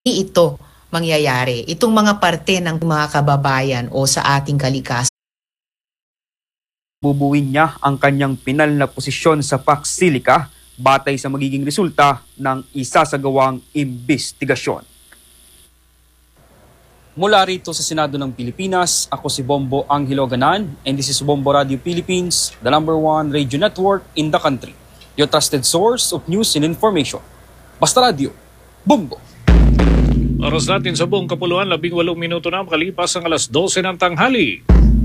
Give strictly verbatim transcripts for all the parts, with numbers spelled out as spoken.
ito mangyayari. Itong mga parte ng mga kababayan o sa ating kalikasan. Bubuin niya ang kanyang pinal na posisyon sa Pax Silica batay sa magiging resulta ng isasagawang imbestigasyon. Mula rito sa Senado ng Pilipinas, ako si Bombo Angelo Ganan and this is Bombo Radio Philippines, the number one radio network in the country. Your trusted source of news and information. Basta Radio, Bombo! Oras natin sa buong kapuluan, labing walong minuto na makalipas ang alas dose ng tanghali.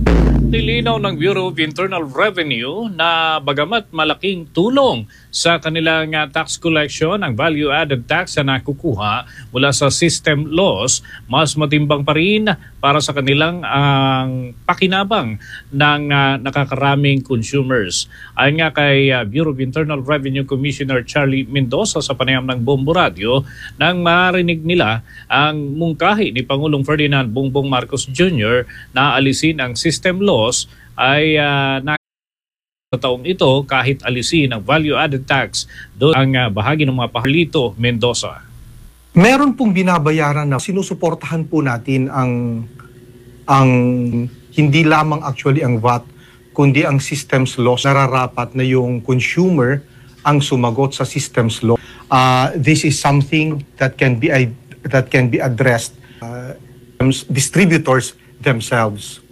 Nilinaw ng Bureau of Internal Revenue na bagamat malaking tulong sa kanilang uh, tax collection ang value-added tax na nakukuha mula sa system loss, mas matimbang pa rin para sa kanilang ang uh, pakinabang ng uh, nakakaraming consumers. Ayon nga kay uh, Bureau of Internal Revenue Commissioner Charlie Mendoza sa panayam ng Bombo Radio, nang marinig nila ang mungkahi ni Pangulong Ferdinand Bongbong Marcos Junior na alisin ang system loss ay uh, na sa taong ito kahit alisin ang value-added tax doon ang uh, bahagi ng mga pahalito Mendoza. Meron pong binabayaran na sinusuportahan po natin ang ang hindi lamang actually ang V A T kundi ang systems loss. Nararapat na yung consumer ang sumagot sa systems loss. Uh, this is something that can be that can be addressed uh, distributors themselves.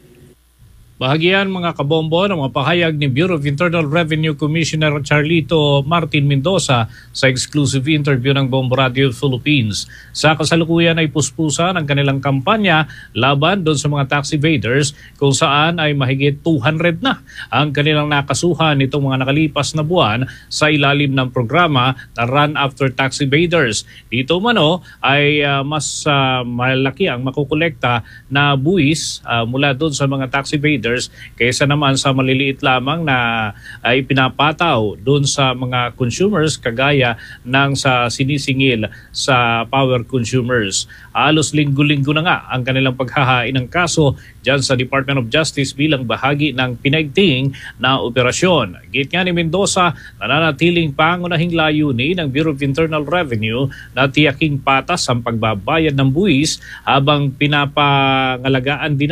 Bahagian mga kabombo ng mga pahayag ni Bureau of Internal Revenue Commissioner Charlito Martin Mendoza sa exclusive interview ng Bombo Radio Philippines. Sa kasalukuyan ay puspusan ang kanilang kampanya laban doon sa mga tax evaders kung saan ay mahigit two hundred na ang kanilang nakasuhan nitong mga nakalipas na buwan sa ilalim ng programa na Run After Tax Evaders. Dito mano ay uh, mas uh, malaki ang makukolekta na buwis uh, mula doon sa mga tax evaders kaysa naman sa maliliit lamang na ay uh, pinapataw doon sa mga consumers kagaya ng sa sinisingil sa power consumers. Halos linggo-linggo na nga ang kanilang paghahain ng kaso dyan sa Department of Justice bilang bahagi ng pinaigting na operasyon. Git nga ni Mendoza, nananatiling pangunahing layunin ng Bureau of Internal Revenue na tiyaking patas ang pagbabayad ng buwis habang pinapangalagaan din